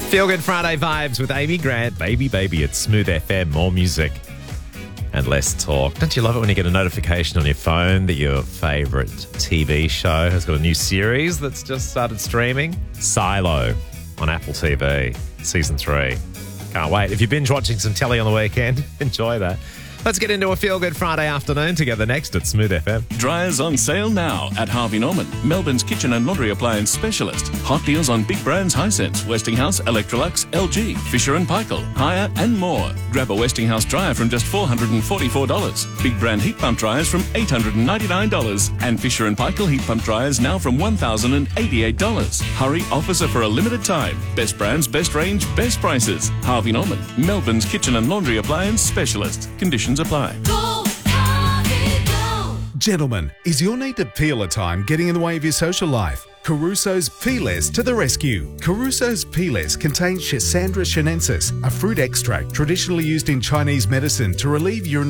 Feel Good Friday vibes with Amy Grant. Baby, it's Smooth FM. More music and less talk. Don't you love it when you get a notification on your phone that your favourite TV show has got a new series that's just started streaming? Silo on Apple TV, Season 3. Can't wait. If you're binge watching some telly on the weekend, enjoy that. Let's get into a Feel Good Friday afternoon together next at Smooth FM. Dryers on sale now at Harvey Norman, Melbourne's kitchen and laundry appliance specialist. Hot deals on big brands Hisense, Westinghouse, Electrolux, LG, Fisher & Paykel, Haier and more. Grab a Westinghouse dryer from just $444. Big brand heat pump dryers from $899. And Fisher & Paykel heat pump dryers now from $1,088. Hurry, offers are for a limited time. Best brands, best range, best prices. Harvey Norman, Melbourne's kitchen and laundry appliance specialist. Conditions apply. Go, Harvey, go. Gentlemen, is your need to peel a time getting in the way of your social life? Caruso's Peelers to the rescue. Caruso's Peelers contains Schisandra chinensis, a fruit extract traditionally used in Chinese medicine to relieve urinary